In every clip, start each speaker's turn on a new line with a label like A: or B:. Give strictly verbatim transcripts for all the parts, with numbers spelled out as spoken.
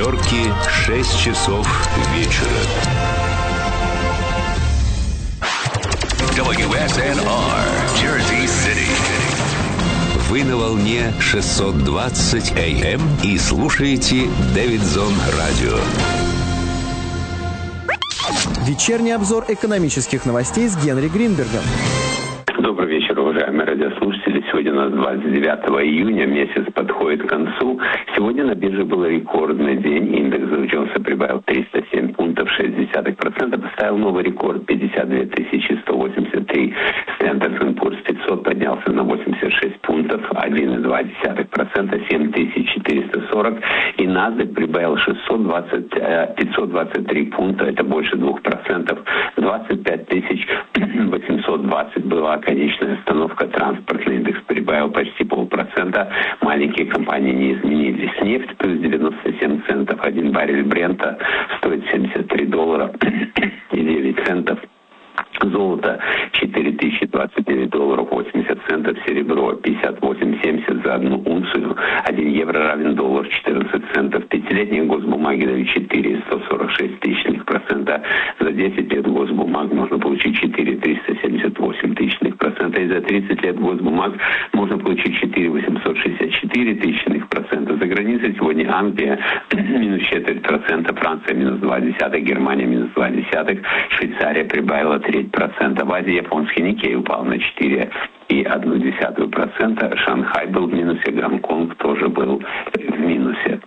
A: Нью-Йорке шесть часов вечера. дабл ю эс эн ар, Jersey City. Вы на волне шестьсот двадцать эй эм и слушаете Дэвидсон Радио.
B: Вечерний обзор экономических новостей с Генри Гринбергом.
C: Добрый вечер, уважаемые радиослушатели. Сегодня у нас двадцать девятого июня, месяц подходит к концу. Сегодня на бирже был рекордный день. Индекс Dow Jones прибавил триста семь пунктов шесть десятых процента, поставил новый рекорд пятьдесят две тысячи сто восемьдесят три. Standard энд Poor's пятьсот поднялся на восемьдесят шесть пунктов, один и два десятых процента, семь тысяч четыреста сорок. И NASDAQ прибавил шестьсот двадцать, пятьсот двадцать три пункта, это больше двух процентов, двадцать пять тысяч восемьсот двадцать была конечная остановка. Транспортный индекс прибавил почти полпроцента. Маленькие компании не изменились. Нефть плюс девяносто семь центов. Один баррель Брента стоит семьдесят три доллара и девять центов. Золото четыре тысячи двадцать девять долларов восемьдесят центов, серебро пятьдесят восемь семьдесят за одну унцию, один евро равен доллар четырнадцать центов, пятилетние госбумаги дают четыре сто сорок шесть тысячных процента, за десять лет госбумаг можно получить четыре триста семьдесят восемь тысячных процента, и за тридцать лет госбумаг можно получить четыре восемьсот шестьдесят четыре тысячных процента. За границей сегодня Англия минус четверть процента, Франция минус два десятых, Германия минус два десятых, Швейцария прибавила треть процента. В Азии японский Никей упал на четыре и одну десятую процента. Шанхай был в минусе, Гонконг тоже был в минусе.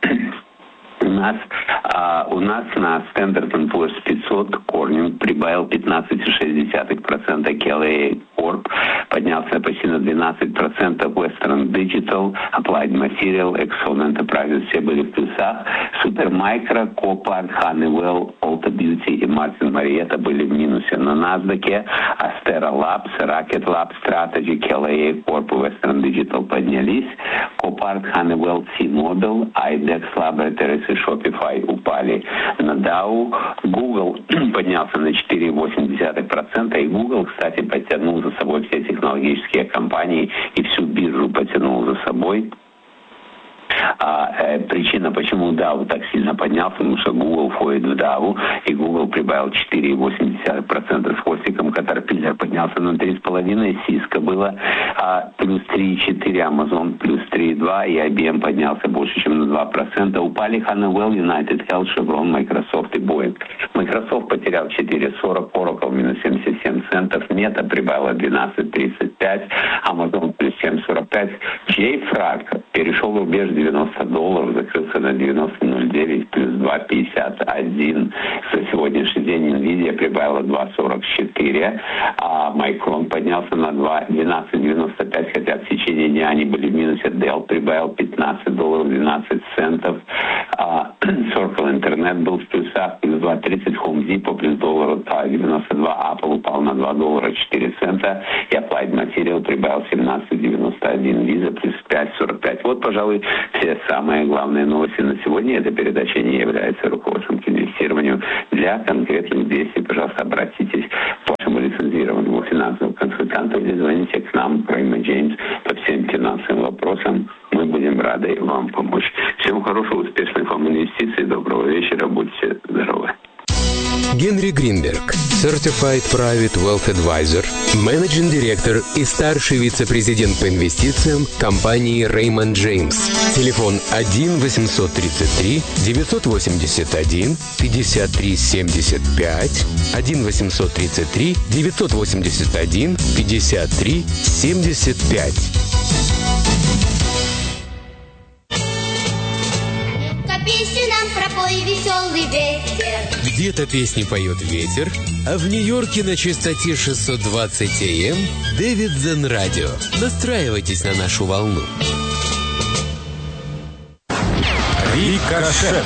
C: У нас, а, у нас на Standard энд Poor's пятьсот Corning прибавил пятнадцать и шесть десятых процента, кей эл эй Corp поднялся почти на двенадцать процентов, Western Digital, Applied Material, Exxon Enterprises все были в плюсах, Supermicro, Copart, Honeywell, Ulta Beauty и Martin Marietta были в минусе. На NASDAQ Astera Labs, Rocket Lab Strategy, кей эл эй Corp и Western Digital поднялись, Copart, Honeywell, T-Mobile, IDEX Laboratories и Shopify упали. На Dow Google поднялся на четыре и восемь десятых процента, и Google, кстати, потянул за собой все технологические компании и всю биржу потянул за собой. А, э, причина, почему Dow так сильно поднялся, потому что Google входит в Dow, и Google прибавил четыре и восемь десятых процента с хвостиком, Caterpillar поднялся на три и пять десятых, Cisco было а, плюс три и четыре, Amazon плюс три и два, и ай би эм поднялся больше, чем на два процента. Упали Honeywell, United Health, Chevron, Microsoft и Boeing. Microsoft потерял четыре и сорок, Oracle минус семьдесят семь центов, Meta прибавила двенадцать и тридцать пять, Amazon плюс семь и сорок пять, JFrag перешел в рубеж девяносто долларов, закрылся на девяносто ноль девять, плюс два пятьдесят один. За сегодняшний день Nvidia прибавила два сорок четыре, а Micron поднялся на два двенадцать девяносто пять, хотя в течение дня они были в минусе. Dell прибавил пятнадцать долларов двенадцать центов, а Circle Internet был в плюсах, плюс два тридцать, Home Depot плюс доллар девяносто два, Apple упал на два доллара четыре цента, и Applied Material прибавил семнадцать девяносто один, Visa плюс пять сорок пять. Вот, пожалуй, все самые главные новости на сегодня. Эта передача не является руководством к инвестированию. Для конкретных действий, пожалуйста, обратитесь к вашему лицензированному финансовому консультанту или звоните к нам, Raymond James, по всем финансовым вопросам. Мы будем рады вам помочь. Всем хорошего, успешных вам инвестиций, доброго вечера, будьте здоровы.
A: Генри Гринберг, Certified Private Wealth Advisor, Managing Director и старший вице-президент по инвестициям компании Raymond James. Телефон один восемьсот тридцать три девятьсот восемьдесят один пятьдесят три семьдесят пять, один восемьсот тридцать три девятьсот восемьдесят один пятьдесят три семьдесят пять. Где-то песни поет ветер, а в Нью-Йорке на частоте шестьсот двадцать эй эм Дэвидсон Радио. Настраивайтесь на нашу волну.
D: Рикошет.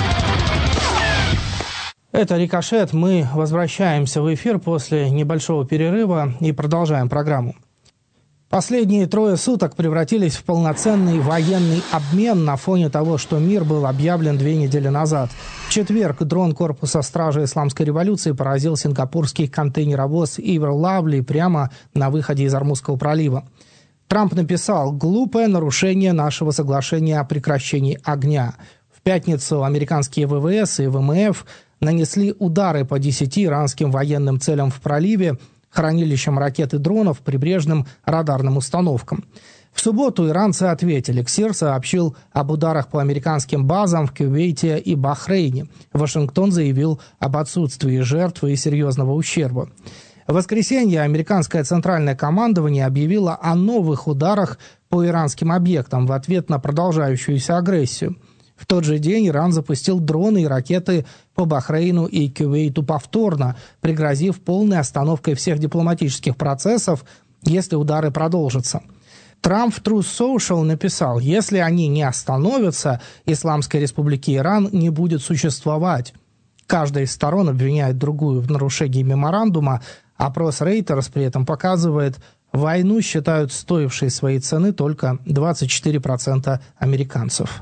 B: Это «Рикошет». Мы возвращаемся в эфир после небольшого перерыва и продолжаем программу. Последние трое суток превратились в полноценный военный обмен на фоне того, что мир был объявлен две недели назад. В четверг дрон корпуса стражи исламской революции поразил сингапурский контейнеровоз Ever Lovely прямо на выходе из Ормузского пролива. Трамп написал: «Глупое нарушение нашего соглашения о прекращении огня». В пятницу американские ВВС и ВМФ нанесли удары по десяти иранским военным целям в проливе, хранилищам ракет и дронов, прибрежным радарным установкам. В субботу иранцы ответили. КСИР сообщил об ударах по американским базам в Кувейте и Бахрейне. Вашингтон заявил об отсутствии жертв и серьезного ущерба. В воскресенье американское центральное командование объявило о новых ударах по иранским объектам в ответ на продолжающуюся агрессию. В тот же день Иран запустил дроны и ракеты по Бахрейну и Кувейту повторно, пригрозив полной остановкой всех дипломатических процессов, если удары продолжатся. Трамп в Truth Social написал: «Если они не остановятся, Исламской Республики Иран не будет существовать». Каждая из сторон обвиняет другую в нарушении меморандума. Опрос Reuters при этом показывает, войну считают стоившей своей цены только двадцать четыре процента американцев.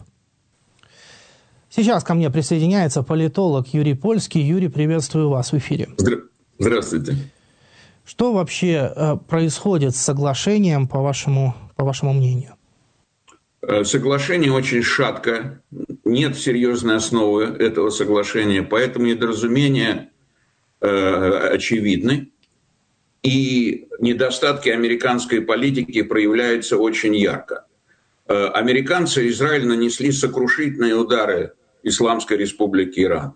B: Сейчас ко мне присоединяется политолог Юрий Польский. Юрий, приветствую вас в эфире.
D: Здравствуйте.
B: Что вообще э, происходит с соглашением, по вашему, по вашему мнению?
D: Соглашение очень шатко. Нет серьезной основы этого соглашения, поэтому недоразумения э, очевидны. И недостатки американской политики проявляются очень ярко. Э, американцы и Израиль нанесли сокрушительные удары Исламской Республике Иран.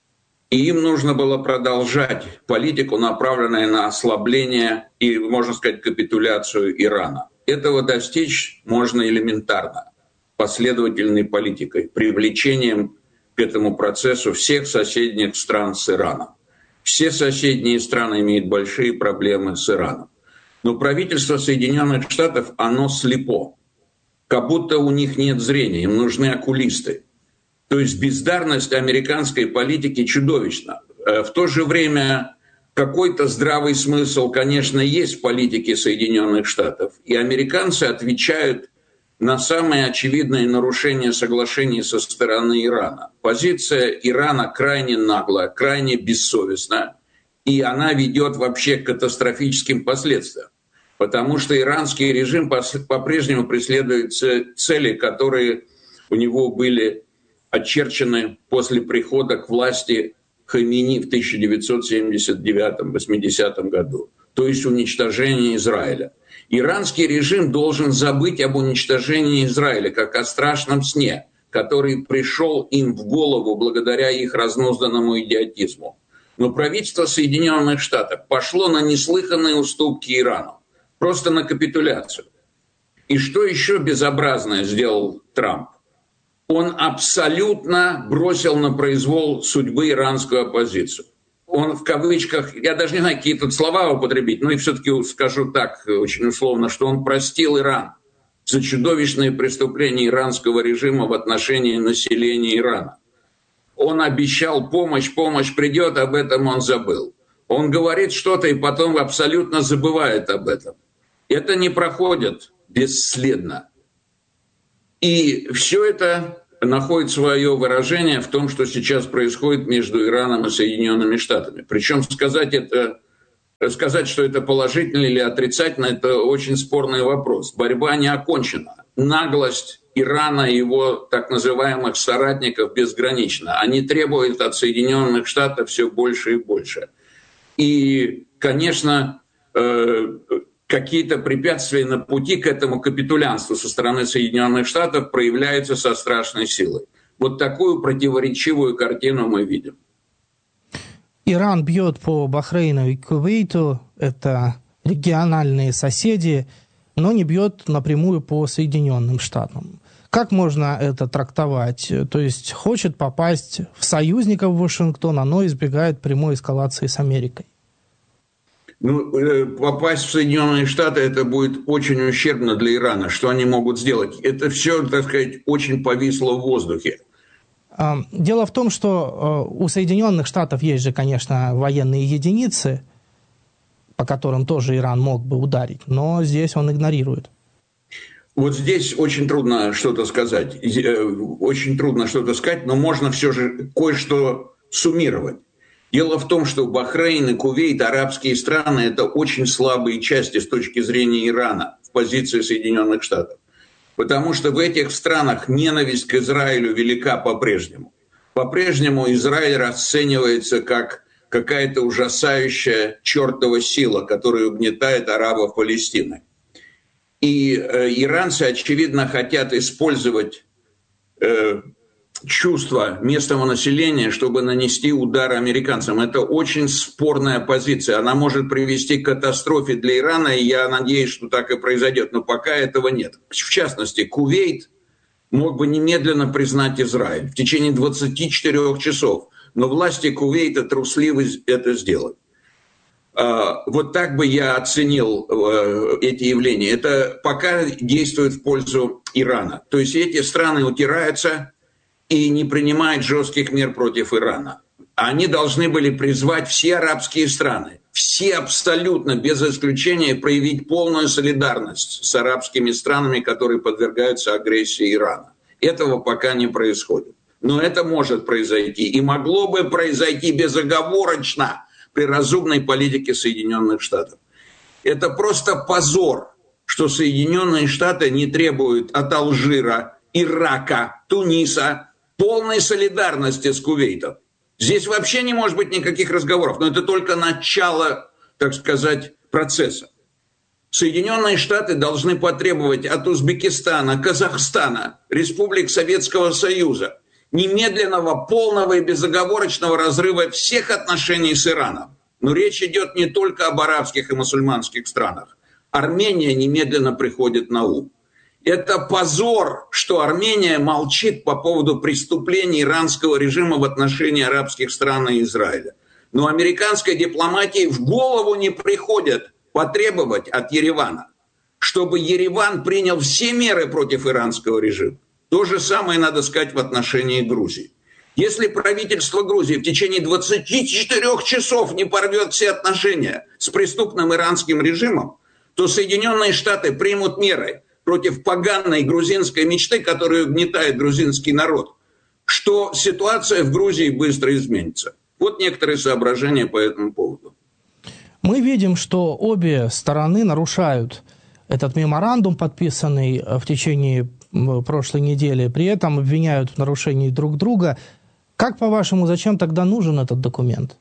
D: И им нужно было продолжать политику, направленную на ослабление и, можно сказать, капитуляцию Ирана. Этого достичь можно элементарно, последовательной политикой, привлечением к этому процессу всех соседних стран с Ираном. Все соседние страны имеют большие проблемы с Ираном. Но правительство Соединенных Штатов, оно слепо. Как будто у них нет зрения, им нужны окулисты. То есть бездарность американской политики чудовищна. В то же время какой-то здравый смысл, конечно, есть в политике Соединенных Штатов. И американцы отвечают на самые очевидные нарушения соглашений со стороны Ирана. Позиция Ирана крайне наглая, крайне бессовестна. И она ведет вообще к катастрофическим последствиям. Потому что иранский режим по-прежнему преследует цели, которые у него были очерчены после прихода к власти Хамини в тысяча девятьсот семьдесят девятом — восьмидесятом году, то есть уничтожение Израиля. Иранский режим должен забыть об уничтожении Израиля, как о страшном сне, который пришел им в голову благодаря их разнузданному идиотизму. Но правительство Соединенных Штатов пошло на неслыханные уступки Ирану, просто на капитуляцию. И что еще безобразное сделал Трамп? Он абсолютно бросил на произвол судьбы иранскую оппозицию. Он в кавычках, я даже не знаю, какие тут слова употребить, но и все-таки скажу так, очень условно, что он простил Иран за чудовищные преступления иранского режима в отношении населения Ирана. Он обещал помощь, помощь придет, об этом он забыл. Он говорит что-то и потом абсолютно забывает об этом. Это не проходит бесследно. И все это находит свое выражение в том, что сейчас происходит между Ираном и Соединенными Штатами. Причем сказать это, сказать, что это положительно или отрицательно, это очень спорный вопрос. Борьба не окончена. Наглость Ирана и его так называемых соратников безгранична. Они требуют от Соединенных Штатов все больше и больше. И, конечно, какие-то препятствия на пути к этому капитулянству со стороны Соединенных Штатов проявляются со страшной силой. Вот такую противоречивую картину мы видим.
B: Иран бьет по Бахрейну и Кувейту, это региональные соседи, но не бьет напрямую по Соединенным Штатам. Как можно это трактовать? То есть хочет попасть в союзников Вашингтона, но избегает прямой эскалации с Америкой.
D: Ну, попасть в Соединенные Штаты, это будет очень ущербно для Ирана. Что они могут сделать? Это все, так сказать, очень повисло в воздухе.
B: Дело в том, что у Соединенных Штатов есть же, конечно, военные единицы, по которым тоже Иран мог бы ударить, но здесь он игнорирует.
D: Вот здесь очень трудно что-то сказать. Очень трудно что-то сказать, но можно все же кое-что суммировать. Дело в том, что Бахрейн и Кувейт, арабские страны, это очень слабые части с точки зрения Ирана в позиции Соединенных Штатов. потому что в этих странах ненависть к Израилю велика по-прежнему. По-прежнему Израиль расценивается как какая-то ужасающая чертова сила, которая угнетает арабов Палестины. И э, иранцы, очевидно, хотят использовать э, чувства местного населения, чтобы нанести удар американцам. Это очень спорная позиция. Она может привести к катастрофе для Ирана, и я надеюсь, что так и произойдет. Но пока этого нет. В частности, Кувейт мог бы немедленно признать Израиль в течение двадцати четырёх часов. Но власти Кувейта трусливы это сделать. Вот так бы я оценил эти явления. Это пока действует в пользу Ирана. То есть эти страны утираются и не принимают жестких мер против Ирана. Они должны были призвать все арабские страны, все абсолютно, без исключения, проявить полную солидарность с арабскими странами, которые подвергаются агрессии Ирана. Этого пока не происходит. Но это может произойти. И могло бы произойти безоговорочно при разумной политике Соединенных Штатов. Это просто позор, что Соединенные Штаты не требуют от Алжира, Ирака, Туниса полной солидарности с Кувейтом. Здесь вообще не может быть никаких разговоров, но это только начало, так сказать, процесса. Соединенные Штаты должны потребовать от Узбекистана, Казахстана, республик Советского Союза немедленного, полного и безоговорочного разрыва всех отношений с Ираном. Но речь идет не только об арабских и мусульманских странах. Армения немедленно приходит на ум. Это позор, что Армения молчит по поводу преступлений иранского режима в отношении арабских стран и Израиля. Но американской дипломатии в голову не приходит потребовать от Еревана, чтобы Ереван принял все меры против иранского режима. То же самое надо сказать в отношении Грузии. Если правительство Грузии в течение двадцати четырёх часов не порвет все отношения с преступным иранским режимом, то Соединенные Штаты примут меры против поганой грузинской мечты, которая угнетает грузинский народ, что ситуация в Грузии быстро изменится. Вот некоторые соображения по этому поводу.
B: Мы видим, что обе стороны нарушают этот меморандум, подписанный в течение прошлой недели, при этом обвиняют в нарушении друг друга. Как, по-вашему, зачем тогда нужен этот документ?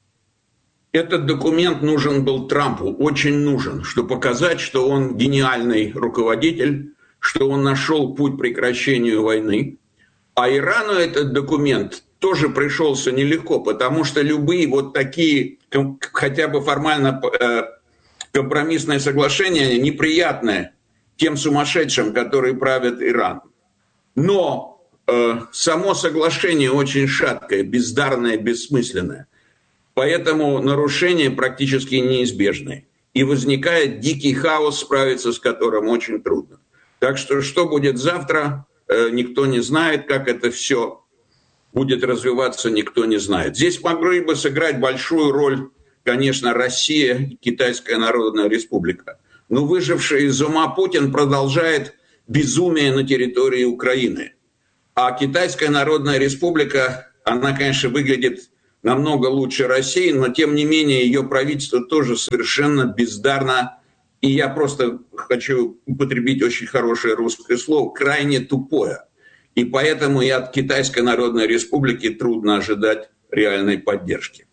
D: Этот документ нужен был Трампу, очень нужен, чтобы показать, что он гениальный руководитель, что он нашел путь к прекращению войны. А Ирану этот документ тоже пришелся нелегко, потому что любые вот такие, хотя бы формально компромиссные соглашения, неприятные тем сумасшедшим, которые правят Ираном. Но э, само соглашение очень шаткое, бездарное, бессмысленное. Поэтому нарушения практически неизбежны. И возникает дикий хаос, справиться с которым очень трудно. Так что, что будет завтра, э, никто не знает. Как это все будет развиваться, никто не знает. Здесь могли бы сыграть большую роль, конечно, Россия и Китайская Народная Республика. Но выживший из ума Путин продолжает безумие на территории Украины. А Китайская Народная Республика, она, конечно, выглядит намного лучше России, но, тем не менее, ее правительство тоже совершенно бездарно, и я просто хочу употребить очень хорошее русское слово, крайне тупое. И поэтому и от Китайской Народной Республики трудно ожидать реальной поддержки.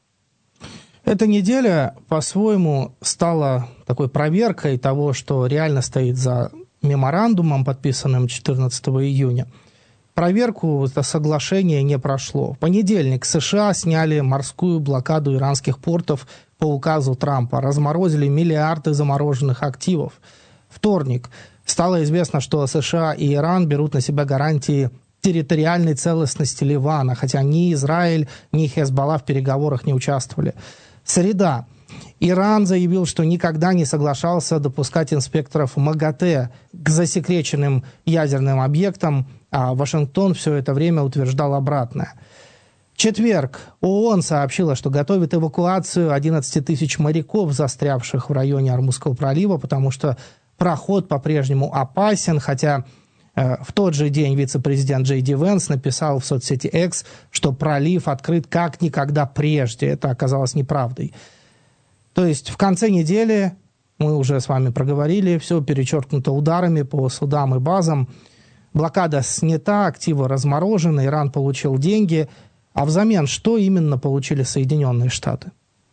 B: Эта неделя по-своему стала такой проверкой того, что реально стоит за меморандумом, подписанным четырнадцатого июня. Проверку это соглашение не прошло. В понедельник США сняли морскую блокаду иранских портов по указу Трампа, разморозили миллиарды замороженных активов. Вторник. Стало известно, что США и Иран берут на себя гарантии территориальной целостности Ливана, хотя ни Израиль, ни Хезболла в переговорах не участвовали. Среда. Иран заявил, что никогда не соглашался допускать инспекторов МАГАТЭ к засекреченным ядерным объектам, а Вашингтон все это время утверждал обратное. Четверг. ООН сообщила, что готовит эвакуацию одиннадцати тысяч моряков, застрявших в районе Ормузского пролива, потому что проход по-прежнему опасен, хотя э, в тот же день вице-президент Джей Ди Венс написал в соцсети X, что пролив открыт как никогда прежде. Это оказалось неправдой. То есть в конце недели мы уже с вами проговорили, все перечеркнуто ударами по судам и базам. Блокада снята, активы разморожены, Иран получил деньги. А взамен что именно получили Соединенные Штаты?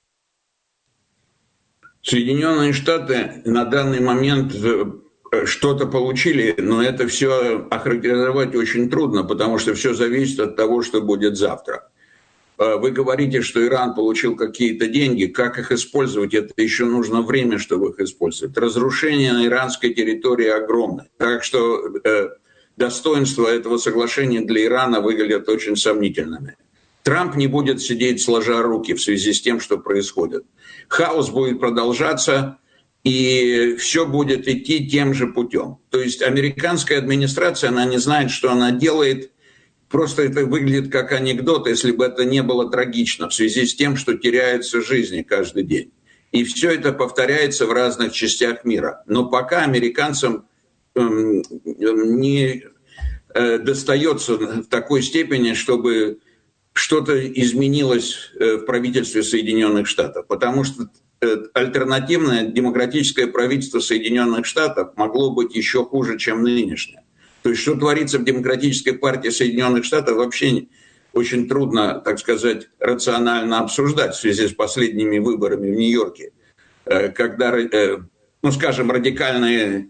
D: Соединенные Штаты на данный момент что-то получили, но это все охарактеризовать очень трудно, потому что все зависит от того, что будет завтра. Вы говорите, что Иран получил какие-то деньги. Как их использовать? Это еще нужно время, чтобы их использовать. Разрушение на иранской территории огромное. Так что э, достоинства этого соглашения для Ирана выглядят очень сомнительными. Трамп не будет сидеть сложа руки в связи с тем, что происходит. Хаос будет продолжаться, и все будет идти тем же путем. То есть американская администрация, она не знает, что она делает. Просто это выглядит как анекдот, если бы это не было трагично в связи с тем, что теряются жизни каждый день. И все это повторяется в разных частях мира. Но пока американцам эм, не э, достается в такой степени, чтобы что-то изменилось э, в правительстве Соединенных Штатов. Потому что э, альтернативное демократическое правительство Соединенных Штатов могло быть еще хуже, чем нынешнее. То есть, что творится в Демократической партии Соединенных Штатов, вообще очень трудно, так сказать, рационально обсуждать в связи с последними выборами в Нью-Йорке, когда, ну, скажем, радикальные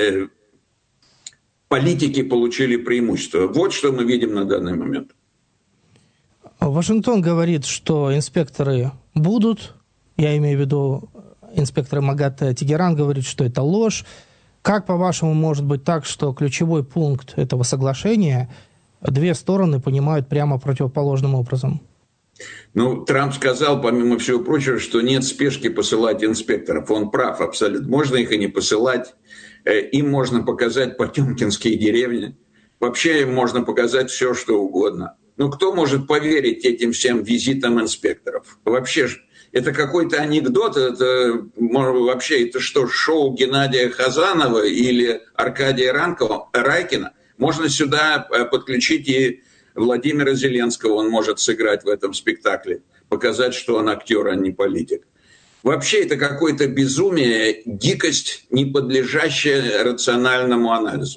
D: политики получили преимущество. Вот что мы видим на данный момент.
B: Вашингтон говорит, что инспекторы будут, я имею в виду инспекторы МАГАТЭ. Тегеран говорит, что это ложь. Как, по-вашему, может быть так, что ключевой пункт этого соглашения две стороны понимают прямо противоположным образом?
D: Ну, Трамп сказал, помимо всего прочего, что нет спешки посылать инспекторов. Он прав абсолютно. Можно их и не посылать. Им можно показать потемкинские деревни. Вообще им можно показать все, что угодно. Ну, кто может поверить этим всем визитам инспекторов? Вообще же. Это какой-то анекдот, это вообще это что, шоу Геннадия Хазанова или Аркадия Ранкова, Райкина? Можно сюда подключить и Владимира Зеленского, он может сыграть в этом спектакле, показать, что он актер, а не политик. Вообще это какое-то безумие, дикость, не подлежащая рациональному анализу.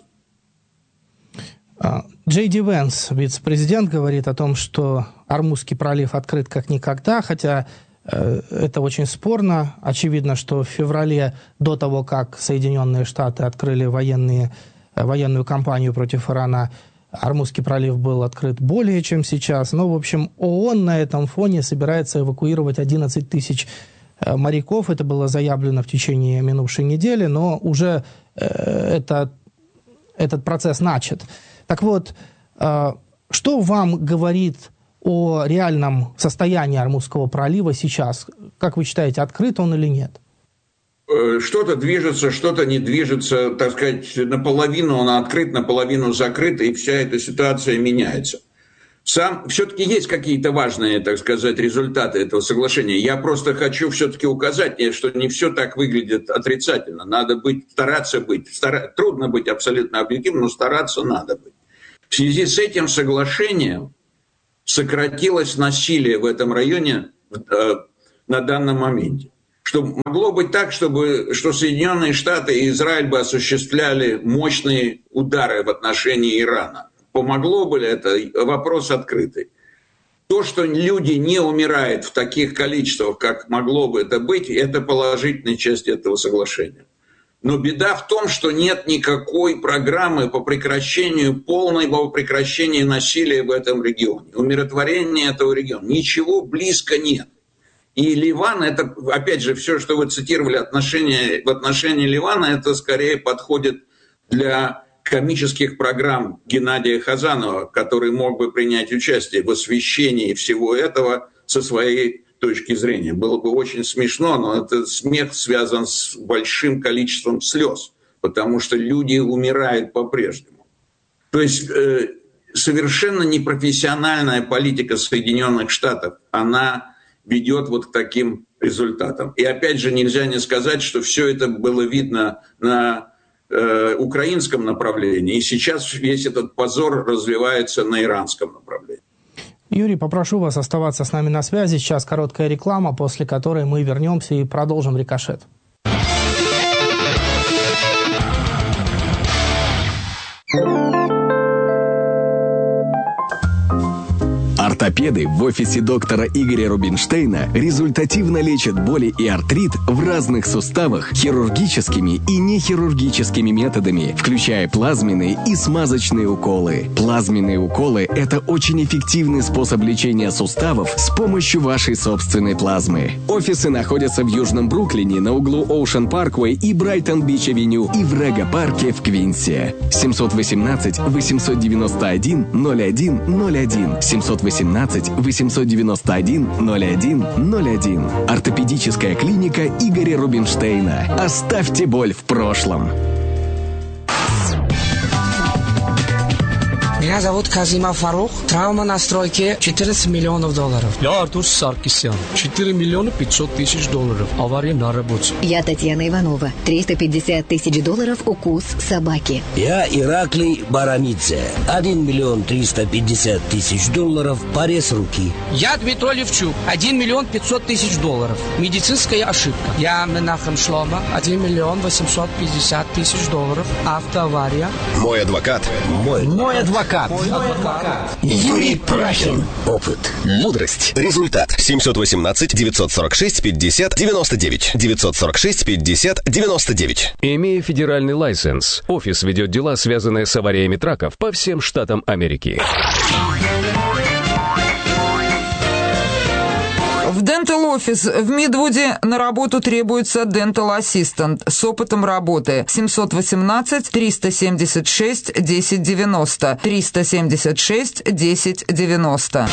B: Джей Ди Венс, вице-президент, говорит о том, что Ормузский пролив открыт как никогда, хотя это очень спорно. Очевидно, что в феврале, до того, как Соединенные Штаты открыли военные, военную кампанию против Ирана, Ормузский пролив был открыт более чем сейчас. Но, в общем, ООН на этом фоне собирается эвакуировать одиннадцать тысяч моряков. Это было заявлено в течение минувшей недели, но уже это, этот процесс начат. Так вот, что вам говорит о реальном состоянии Ормузского пролива сейчас? Как вы считаете, открыт он или нет?
D: Что-то движется, что-то не движется, так сказать, наполовину он открыт, наполовину закрыт, и вся эта ситуация меняется. Сам, все-таки есть какие-то важные, так сказать, результаты этого соглашения. Я просто хочу все-таки указать, что не все так выглядит отрицательно. Надо быть, стараться быть, стара... трудно быть абсолютно объективным, но стараться надо быть. В связи с этим соглашением сократилось насилие в этом районе э, на данном моменте. Что могло быть так, чтобы, что Соединенные Штаты и Израиль бы осуществляли мощные удары в отношении Ирана. Помогло бы ли это? Вопрос открытый. То, что люди не умирают в таких количествах, как могло бы это быть, это положительная часть этого соглашения. Но беда в том, что нет никакой программы по прекращению, полного прекращения насилия в этом регионе, умиротворения этого региона. Ничего близко нет. И Ливан, это, опять же, все, что вы цитировали отношения, в отношении Ливана, это скорее подходит для комических программ Геннадия Хазанова, который мог бы принять участие в освещении всего этого со своей точки зрения. Было бы очень смешно, но этот смех связан с большим количеством слез, потому что люди умирают по-прежнему. То есть э, совершенно непрофессиональная политика Соединенных Штатов, она ведет вот к таким результатам. И опять же нельзя не сказать, что все это было видно на э, украинском направлении, и сейчас весь этот позор развивается на иранском направлении.
B: Юрий, попрошу вас оставаться с нами на связи. Сейчас короткая реклама, после которой мы вернемся и продолжим «Рикошет».
E: Ортопеды в офисе доктора Игоря Рубинштейна результативно лечат боли и артрит в разных суставах хирургическими и нехирургическими методами, включая плазменные и смазочные уколы. Плазменные уколы – это очень эффективный способ лечения суставов с помощью вашей собственной плазмы. Офисы находятся в Южном Бруклине на углу Оушен Парквей и Брайтон-Бич-авеню и в Рега-парке в Квинсе. семь один восемь восемь девять один ноль один ноль один семь один восемь восемь девять один ноль один ноль один. Ортопедическая клиника Игоря Рубинштейна. Оставьте боль в прошлом.
F: Меня зовут Казимов Фарух. Травма на стройке четырнадцать миллионов долларов.
G: Я Артур Саркисян. четыре миллиона пятьсот тысяч долларов. Авария на работе.
H: Я Татьяна Иванова. триста пятьдесят тысяч долларов укус собаки.
I: Я Ираклий Барамидзе. один миллион триста пятьдесят тысяч долларов. Порез руки.
F: Я Дмитрий Левчук. один миллион пятьсот тысяч долларов. Медицинская ошибка. Я Менахем Шлома. один миллион восемьсот пятьдесят тысяч долларов. Автоавария.
J: Мой адвокат.
I: Мой.
J: Мой адвокат. Юрий Прахин.
I: Опыт.
J: Мудрость. Результат. семь один восемь девять сорок шесть пятьдесят девяносто девять. девять сорок шесть пятьдесят девяносто девять.
A: Имея федеральный лайсенс, офис ведет дела, связанные с авариями траков по всем штатам Америки.
K: В Dental Office в Мидвуде на работу требуется Dental Assistant с опытом работы. семь один восемь триста семьдесят шесть десять девяносто. триста семьдесят шесть десять девяносто.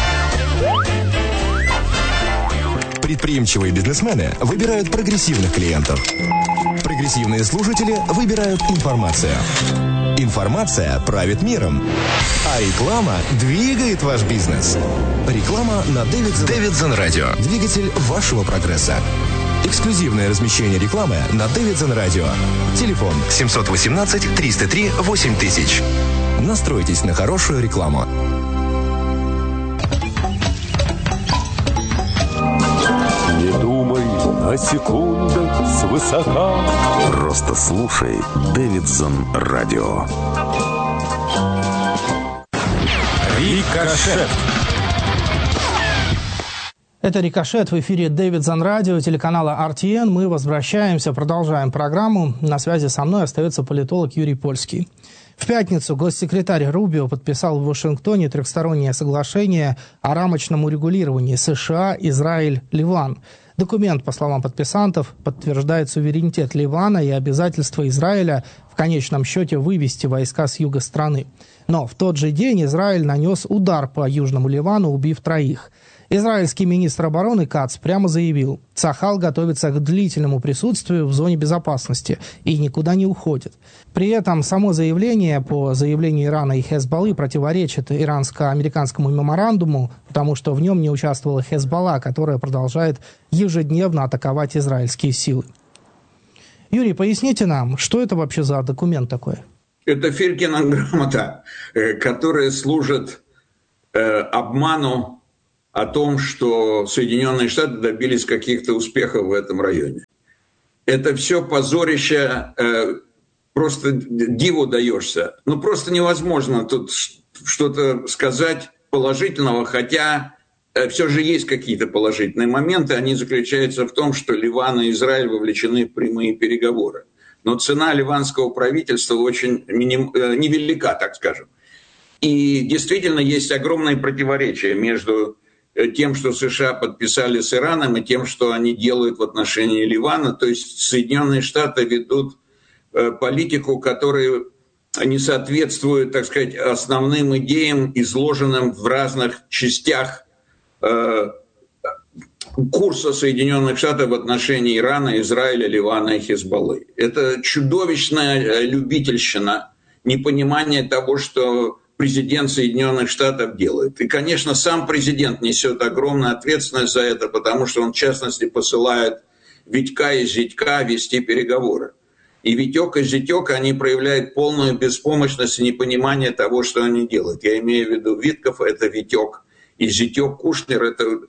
L: Предприимчивые бизнесмены выбирают прогрессивных клиентов. Прогрессивные слушатели выбирают информацию. Информация правит миром, а реклама двигает ваш бизнес. Реклама на Davidson, Davidson Radio. Двигатель вашего прогресса. Эксклюзивное размещение рекламы на Davidson Radio. Телефон семь один восемь триста три восемь тысяч. Настройтесь на хорошую рекламу.
M: Не думай о секундах свысока. Просто слушай Davidson Radio.
B: Рикошет. Это «Рикошет» в эфире Davidson Radio, телеканала ар ти эн. Мы возвращаемся, продолжаем программу. На связи со мной остается политолог Юрий Польский. В пятницу госсекретарь Рубио подписал в Вашингтоне трехстороннее соглашение о рамочном урегулировании США, Израиль, Ливан. Документ, по словам подписантов, подтверждает суверенитет Ливана и обязательство Израиля в конечном счете вывести войска с юга страны. Но в тот же день Израиль нанес удар по Южному Ливану, убив троих. Израильский министр обороны Кац прямо заявил, Цахал готовится к длительному присутствию в зоне безопасности и никуда не уходит. При этом само заявление, по заявлению Ирана и Хезболлы, противоречит иранско-американскому меморандуму, потому что в нем не участвовала Хезболла, которая продолжает ежедневно атаковать израильские силы. Юрий, поясните нам, что это вообще за документ такой?
D: Это Филькина грамота, которая служит э, обману о том, что Соединенные Штаты добились каких-то успехов в этом районе. Это все позорище, э, просто диву даешься. Ну, просто невозможно тут что-то сказать положительного, хотя э, все же есть какие-то положительные моменты. Они заключаются в том, что Ливан и Израиль вовлечены в прямые переговоры. Но цена ливанского правительства очень миним... э, невелика, так скажем. И действительно есть огромные противоречия между тем, что США подписали с Ираном, и тем, что они делают в отношении Ливана. То есть Соединенные Штаты ведут политику, которая не соответствует, так сказать, основным идеям, изложенным в разных частях курса Соединенных Штатов в отношении Ирана, Израиля, Ливана и Хезболлы. Это чудовищная любительщина, непонимание того, что президент Соединенных Штатов делает. И, конечно, сам президент несет огромную ответственность за это, потому что он, в частности, посылает Витька и Зятька вести переговоры. И Витек и Зятек, они проявляют полную беспомощность и непонимание того, что они делают. Я имею в виду Витков — это Витек, и Зятек Кушнер — это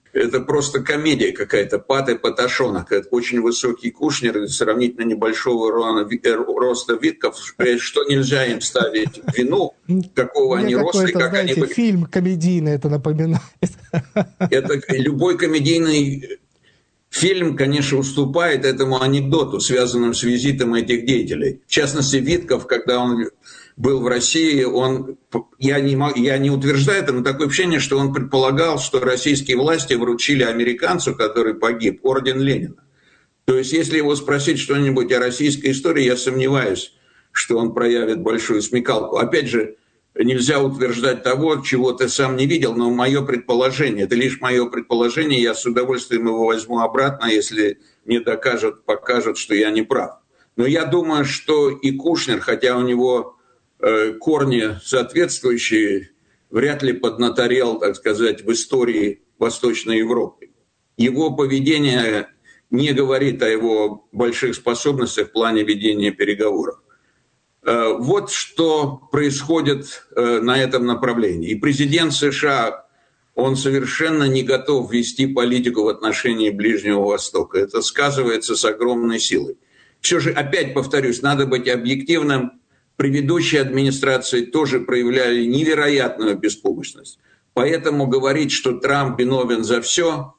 D: Это просто комедия какая-то, пат и паташонок. Это очень высокий Кушнер и сравнительно небольшого роста Витков. Что нельзя им ставить вину, какого они роста и как
B: знаете,
D: они...
B: фильм комедийный это напоминает.
D: Это любой комедийный фильм, конечно, уступает этому анекдоту, связанному с визитом этих деятелей. В частности, Витков, когда он был в России, он, я не, я не утверждаю это, но такое ощущение, что он предполагал, что российские власти вручили американцу, который погиб, орден Ленина. То есть, если его спросить что-нибудь о российской истории, я сомневаюсь, что он проявит большую смекалку. Опять же, нельзя утверждать того, чего ты сам не видел, но мое предположение, это лишь мое предположение, я с удовольствием его возьму обратно, если мне докажут, покажут, что я не прав. Но я думаю, что и Кушнер, хотя у него корни соответствующие, вряд ли поднаторел, так сказать, в истории Восточной Европы. Его поведение не говорит о его больших способностях в плане ведения переговоров. Вот что происходит на этом направлении. И президент США, он совершенно не готов вести политику в отношении Ближнего Востока. Это сказывается с огромной силой. Все же, опять повторюсь, надо быть объективным. Предыдущие администрации тоже проявляли невероятную беспомощность. Поэтому говорить, что Трамп виновен за все,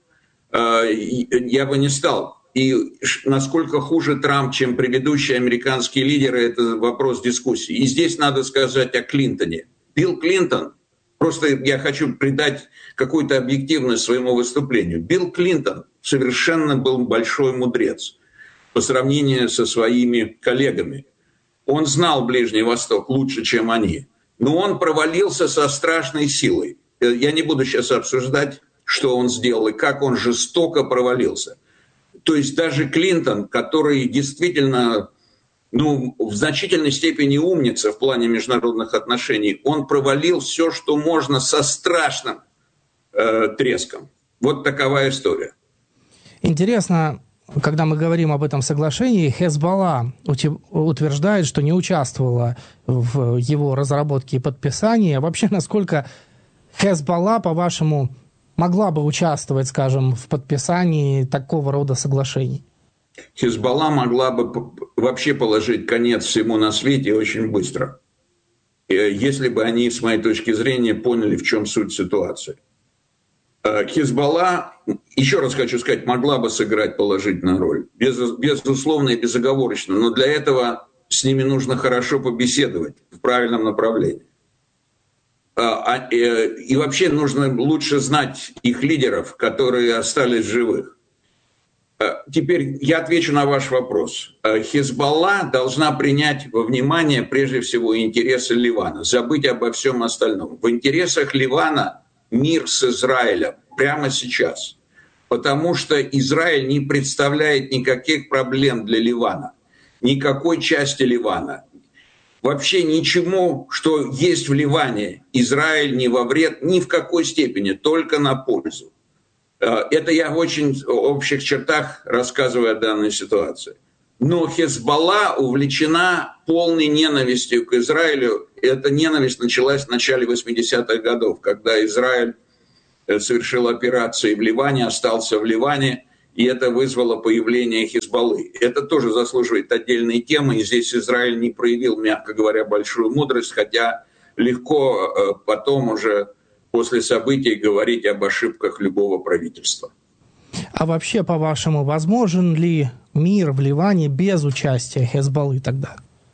D: я бы не стал. И насколько хуже Трамп, чем предыдущие американские лидеры, это вопрос дискуссии. И здесь надо сказать о Клинтоне. Билл Клинтон, просто я хочу придать какую-то объективность своему выступлению. Билл Клинтон совершенно был большой мудрец по сравнению со своими коллегами. Он знал Ближний Восток лучше, чем они. Но он провалился со страшной силой. Я не буду сейчас обсуждать, что он сделал и как он жестоко провалился. То есть даже Клинтон, который действительно, ну, в значительной степени умница в плане международных отношений, он провалил все, что можно, со страшным э, треском. Вот такова история.
B: Интересно, когда мы говорим об этом соглашении, Хезболла утверждает, что не участвовала в его разработке и подписании. А вообще, насколько Хезболла, по-вашему, могла бы участвовать, скажем, в подписании такого рода соглашений?
D: Хезболла могла бы вообще положить конец всему на свете очень быстро, если бы они, с моей точки зрения, поняли, в чем суть ситуации. Хезболла, еще раз хочу сказать, могла бы сыграть положительную роль, без, безусловно и безоговорочно, но для этого с ними нужно хорошо побеседовать в правильном направлении. И вообще нужно лучше знать их лидеров, которые остались живых. Теперь я отвечу на ваш вопрос. Хезболла должна принять во внимание прежде всего интересы Ливана, забыть обо всем остальном. В интересах Ливана мир с Израилем прямо сейчас, потому что Израиль не представляет никаких проблем для Ливана, никакой части Ливана. Вообще ничему, что есть в Ливане, Израиль не во вред ни в какой степени, только на пользу. Это я в очень общих чертах рассказываю о данной ситуации. Но Хезболла увлечена полной ненавистью к Израилю. Эта ненависть началась в начале восьмидесятых годов, когда Израиль совершил операции в Ливане, остался в Ливане, и это вызвало появление Хезболлы. Это тоже заслуживает отдельной темы, и здесь Израиль не проявил, мягко говоря, большую мудрость, хотя легко потом уже после событий говорить об ошибках любого правительства.
B: А вообще, по-вашему, возможен ли мир в Ливане без участия Хезболлы тогда?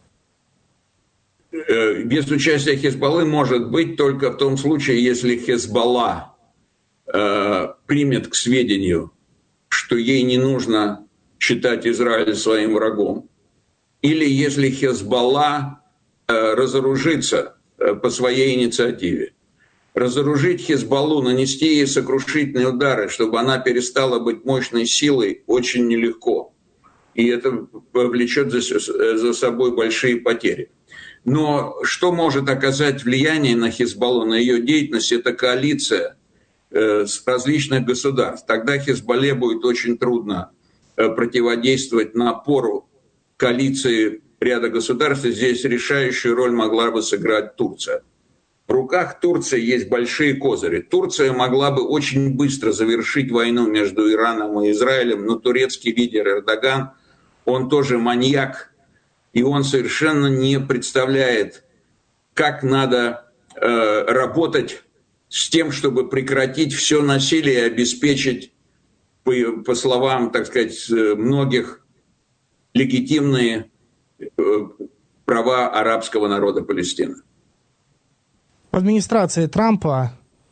D: Без участия Хезболлы может быть только в том случае, если Хезболла э, примет к сведению, что ей не нужно считать Израиль своим врагом, или если Хезболла э, разоружится э, по своей инициативе. Разоружить Хезболлу, нанести ей сокрушительные удары, чтобы она перестала быть мощной силой, очень нелегко. И это повлечет за, за собой большие потери. Но что может оказать влияние на Хезболлу, на ее деятельность, это коалиция э, с различных государств. Тогда Хезболле будет очень трудно э, противодействовать напору коалиции ряда государств. И здесь решающую роль могла бы сыграть Турция. В руках Турции есть большие козыри. Турция могла бы очень быстро завершить войну между Ираном и Израилем, но турецкий лидер Эрдоган, он тоже маньяк, и он совершенно не представляет, как надо э, работать с тем, чтобы прекратить все насилие и обеспечить, по, по словам, так сказать, многих, легитимные э, права арабского народа Палестины.
B: В администрации Трампа,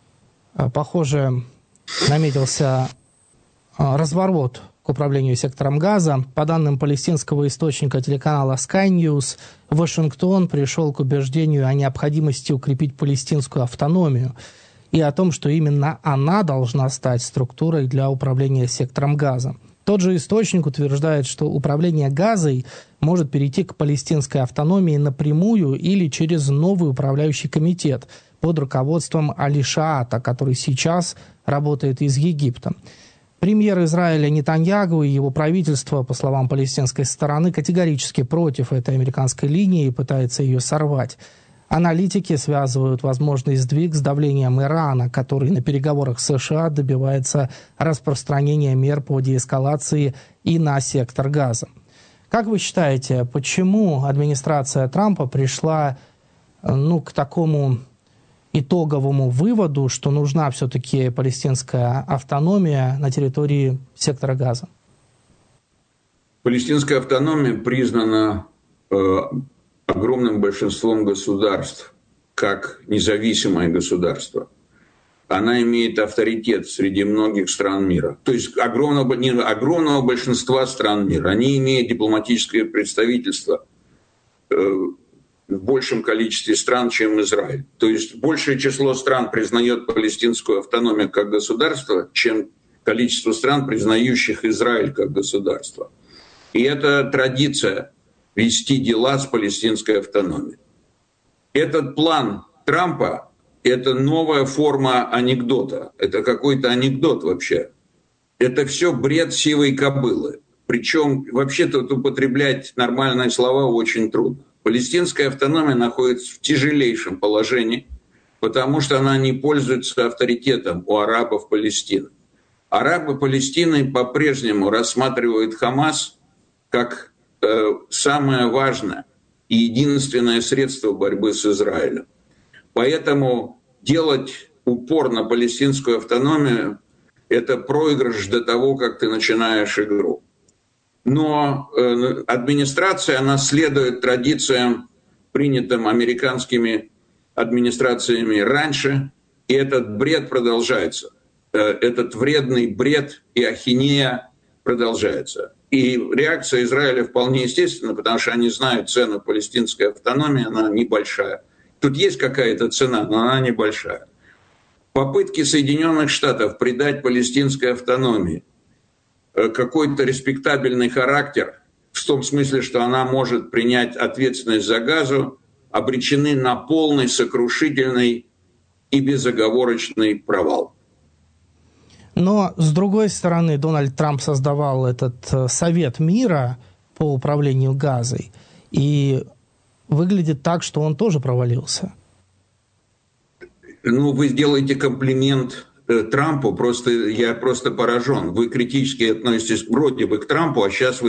B: похоже, наметился разворот к управлению сектором Газа. По данным палестинского источника телеканала Sky News, Вашингтон пришел к убеждению о необходимости укрепить палестинскую автономию и о том, что именно она должна стать структурой для управления сектором Газа. Тот же источник утверждает, что управление Газой может перейти к палестинской автономии напрямую или через новый управляющий комитет под руководством Али Шаата, который сейчас работает из Египта. Премьер Израиля Нетаньяху и его правительство, по словам палестинской стороны, категорически против этой американской линии и пытается ее сорвать. Аналитики связывают возможный сдвиг с давлением Ирана, который на переговорах с США добивается распространения мер по деэскалации и на сектор Газа. Как вы считаете, почему администрация Трампа пришла ну, к такому итоговому выводу, что нужна все-таки палестинская автономия на территории сектора Газа?
D: Палестинская автономия признана э, огромным большинством государств как независимое государство. Она имеет авторитет среди многих стран мира. То есть огромного, не, огромного большинства стран мира. Они имеют дипломатическое представительство э, в большем количестве стран, чем Израиль. То есть большее число стран признает палестинскую автономию как государство, чем количество стран, признающих Израиль как государство. И это традиция вести дела с палестинской автономией. Этот план Трампа — это новая форма анекдота. Это какой-то анекдот вообще. Это все бред сивой кобылы. Причем вообще-то употреблять нормальные слова очень трудно. Палестинская автономия находится в тяжелейшем положении, потому что она не пользуется авторитетом у арабов Палестины. Арабы Палестины по-прежнему рассматривают Хамас как э, самое важное и единственное средство борьбы с Израилем. Поэтому делать упор на палестинскую автономию — это проигрыш до того, как ты начинаешь игру. Но э, администрация, она следует традициям, принятым американскими администрациями раньше, и этот бред продолжается. Э, этот вредный бред и ахинея продолжается. И реакция Израиля вполне естественна, потому что они знают цену палестинской автономии, она небольшая. Тут есть какая-то цена, но она небольшая. Попытки Соединенных Штатов придать палестинской автономии какой-то респектабельный характер, в том смысле, что она может принять ответственность за Газу, обречены на полный, сокрушительный и безоговорочный провал.
B: Но, с другой стороны, Дональд Трамп создавал этот Совет мира по управлению Газой, и выглядит так, что он тоже провалился.
D: Ну, вы сделаете комплимент Трампу, просто я просто поражен. Вы критически относитесь вроде бы к Трампу, а сейчас вы